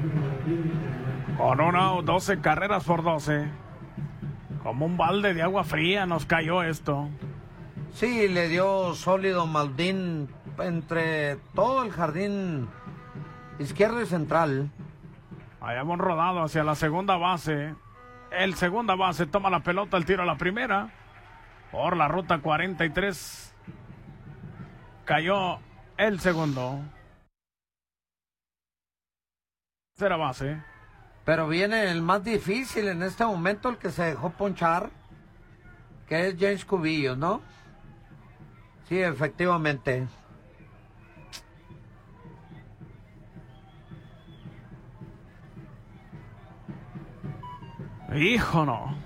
Con 12 carreras por 12. Como un balde de agua fría nos cayó esto. Sí, le dio sólido Maldín entre todo el jardín izquierdo y central. Hayamos rodado hacia la segunda base. El segunda base toma la pelota, el tiro a la primera. Por la ruta 43. Cayó el segundo. Tercera base. Pero viene el más difícil en este momento, el que se dejó ponchar, que es James Cubillos, ¿no? Sí, efectivamente. Hijo, no.